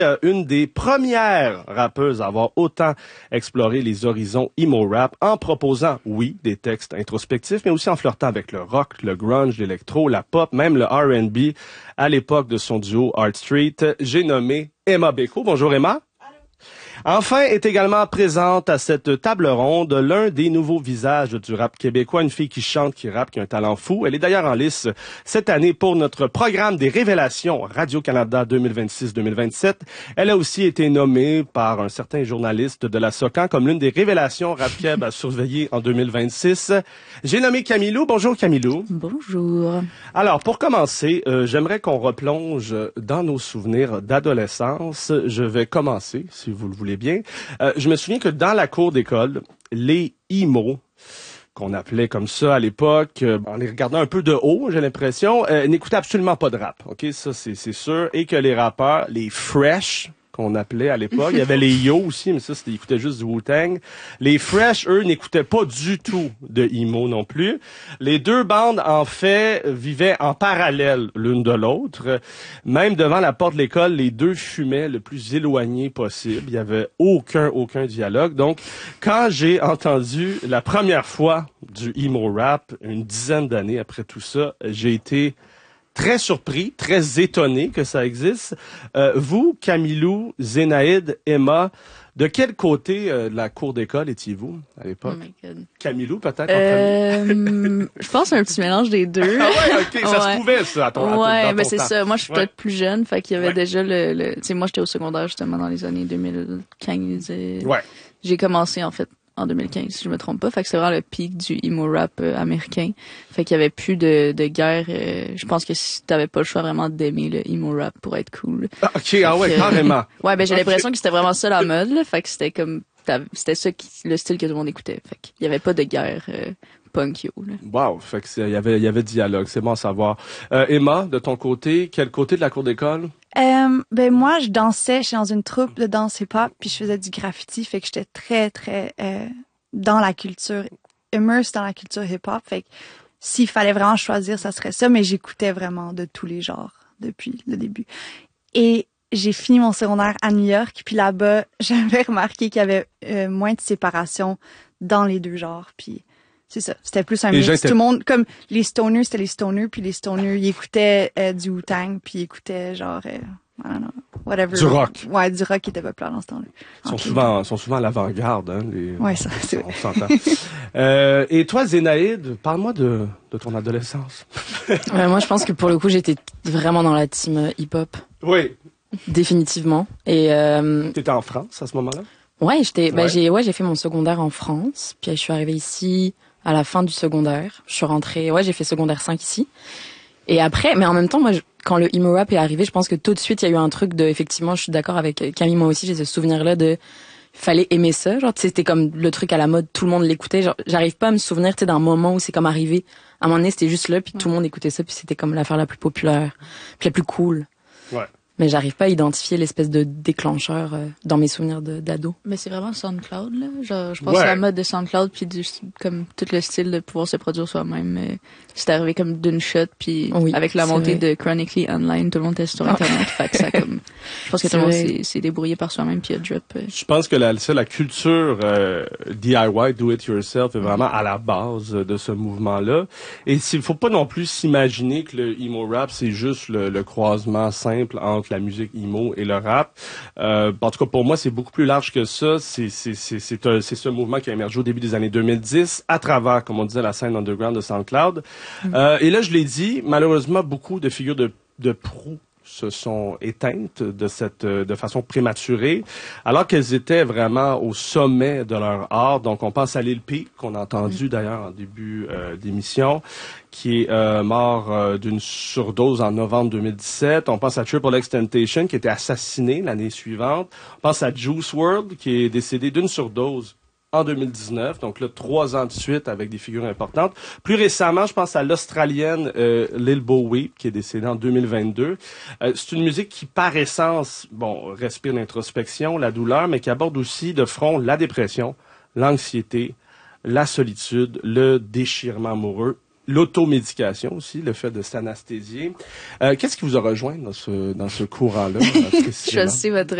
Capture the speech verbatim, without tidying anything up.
Euh, une des premières rappeuses à avoir autant exploré les horizons emo rap en proposant, oui, des textes introspectifs, mais aussi en flirtant avec le rock, le grunge, l'électro, la pop, même le R and B à l'époque de son duo Art Street. J'ai nommé Emma Beko. Bonjour Emma. Enfin est également présente à cette table ronde l'un des nouveaux visages du rap québécois, une fille qui chante, qui rappe, qui a un talent fou. Elle est d'ailleurs en lice cette année pour notre programme des révélations Radio-Canada deux mille vingt-six deux mille vingt-sept. Elle a aussi été nommée par un certain journaliste de la SOCAN comme l'une des révélations rap québécois à surveiller en deux mille vingt-six. J'ai nommé Camilou. Bonjour Camilou. Bonjour. Alors pour commencer, euh, j'aimerais qu'on replonge dans nos souvenirs d'adolescence. Je vais commencer, si vous le voulez bien. Euh, je me souviens que dans la cour d'école, les emo, qu'on appelait comme ça à l'époque, euh, en les regardant un peu de haut, j'ai l'impression, euh, n'écoutaient absolument pas de rap. Ok, ça c'est c'est sûr. Et que les rappeurs, les fresh, qu'on appelait à l'époque, il y avait les Yo aussi, mais ça c'était, ils écoutaient juste du Wu-Tang. Les fresh, eux, n'écoutaient pas du tout de emo non plus. Les deux bandes, en fait, vivaient en parallèle l'une de l'autre. Même devant la porte de l'école, les deux fumaient le plus éloigné possible. Il y avait aucun, aucun dialogue. Donc, quand j'ai entendu la première fois du emo rap, une dizaine d'années après tout ça, j'ai été très surpris, très étonné que ça existe. Euh, vous, Camilou, Zénaïde, Emma, de quel côté euh, de la cour d'école étiez-vous à l'époque? Oh my God. Camilou, peut-être? Euh, je pense un petit mélange des deux. Ah ouais, ok, ça ouais. se pouvait, ça, à ton, à ton, ouais, dans ton ben c'est temps. ça. Moi, je suis Ouais. peut-être plus jeune, fait qu'il y avait Ouais. déjà le... le tu sais, moi, j'étais au secondaire, justement, dans les années deux mille quinze. Et Ouais. j'ai commencé, en fait, en deux mille quinze, si je me trompe pas. Fait que c'est vraiment le pic du emo rap euh, américain. Fait qu'il y avait plus de, de guerre. Euh, je pense que si t'avais pas le choix vraiment d'aimer le emo rap pour être cool. Ah, ok, ah ouais, que, carrément. Ouais, ben j'ai Okay. l'impression que c'était vraiment ça la mode, là. Fait que c'était comme... C'était ça qui, le style que tout le monde écoutait. Fait qu'il y avait pas de guerre euh, punk yo, là. Wow, fait que c'est- il y avait, il y avait dialogue, c'est bon à savoir. Euh, Emma, de ton côté, quel côté de la cour d'école? Euh, ben moi, je dansais, j'étais dans une troupe de danse hip-hop, puis je faisais du graffiti, fait que j'étais très, très euh, dans la culture, immerse dans la culture hip-hop, fait que s'il fallait vraiment choisir, ça serait ça, mais j'écoutais vraiment de tous les genres depuis le début. Et j'ai fini mon secondaire à New York, puis là-bas, j'avais remarqué qu'il y avait euh, moins de séparation dans les deux genres, puis c'est ça, c'était plus un Les mix. gens Tout étaient- le monde, comme les stoners, c'était les stoners, puis les stoners, ils écoutaient euh, du Wu-Tang, puis ils écoutaient genre, euh, I don't know, whatever. Du rock. Ouais, du rock qui était populaire dans ce temps-là. Ils sont Entre souvent, sont souvent à l'avant-garde, hein, les... Ouais, ça, c'est vrai. On s'entend. euh, et toi, Zénaïde, parle-moi de, de ton adolescence. Ouais, moi, je pense que pour le coup, j'étais vraiment dans la team euh, hip-hop. Oui. Définitivement. Et euh, T'étais en France à ce moment-là? ouais, j'étais, ben Ouais. j'ai, ouais, j'ai fait mon secondaire en France. Puis je suis arrivée ici à la fin du secondaire. Je suis rentrée, ouais, j'ai fait secondaire cinq ici. Et après, mais en même temps, moi, je- quand le emo rap est arrivé, je pense que tout de suite, il y a eu un truc de, effectivement, je suis d'accord avec Camille, moi aussi, j'ai ce souvenir-là de, fallait aimer ça. Genre, tu sais, c'était comme le truc à la mode, tout le monde l'écoutait. Genre, j'arrive pas à me souvenir, tu sais, d'un moment où c'est comme arrivé. À un moment donné, c'était juste là, puis tout le monde écoutait ça, puis c'était comme l'affaire la plus populaire, puis la plus cool. Ouais. Mais j'arrive pas à identifier l'espèce de déclencheur euh, dans mes souvenirs de, d'ado. Mais c'est vraiment SoundCloud, là. Genre, je pense Ouais. à la mode de SoundCloud, puis du, comme tout le style de pouvoir se produire soi-même. euh, C'est arrivé comme d'une shot, puis Oui, avec la c'est montée vrai. de Chronically Online, tout le monde était sur Internet. Fait que ça comme, je pense que C'est tout le monde vrai. s'est s'est débrouillé par soi-même, puis a drop. euh. Je pense que la, ça, la culture euh, D I Y, do it yourself, est vraiment à la base de ce mouvement-là. Et il faut pas non plus s'imaginer que le emo rap, c'est juste le, le croisement simple entre la musique emo et le rap. Euh, en tout cas, pour moi, c'est beaucoup plus large que ça. C'est c'est c'est c'est un- c'est ce mouvement qui a émergé au début des années deux mille dix à travers, comme on disait, la scène underground de SoundCloud. Euh, et là, je l'ai dit, malheureusement, beaucoup de figures de de proue se sont éteintes de cette euh, de façon prématurée, alors qu'elles étaient vraiment au sommet de leur art. Donc, on pense à Lil Peep, qu'on a entendu d'ailleurs en début euh, d'émission, qui est euh, mort euh, d'une surdose en novembre deux mille dix-sept. On pense à Triple X Temptation, qui était assassiné l'année suivante. On pense à Juice world, qui est décédé d'une surdose en deux mille dix-neuf, donc là, trois ans de suite avec des figures importantes. Plus récemment, je pense à l'Australienne euh, Lil Bowie, qui est décédée en deux mille vingt-deux. Euh, c'est une musique qui, par essence, bon, respire l'introspection, la douleur, mais qui aborde aussi de front la dépression, l'anxiété, la solitude, le déchirement amoureux, l'automédication aussi, le fait de s'anesthésier. Euh, qu'est-ce qui vous a rejoint dans ce dans ce courant-là? Choisissez votre